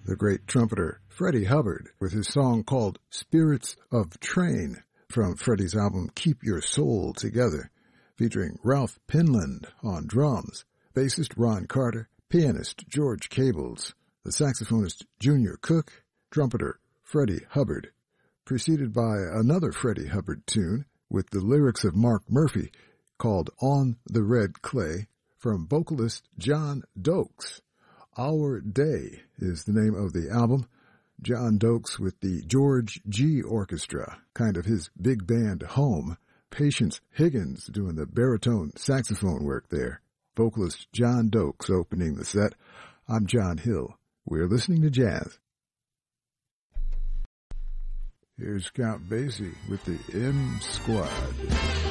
the great trumpeter Freddie Hubbard with his song called Spirits of Train from Freddie's album Keep Your Soul Together, featuring Ralph Penland on drums, bassist Ron Carter, pianist George Cables, the saxophonist Junior Cook, trumpeter Freddie Hubbard, preceded by another Freddie Hubbard tune with the lyrics of Mark Murphy called On the Red Clay from vocalist John Dokes. Our Day is the name of the album. John Dokes with the George G. Orchestra, kind of his big band home. Patience Higgins doing the baritone saxophone work there. Vocalist John Dokes opening the set. I'm John Hill. We're listening to jazz. Here's Count Basie with the M Squad.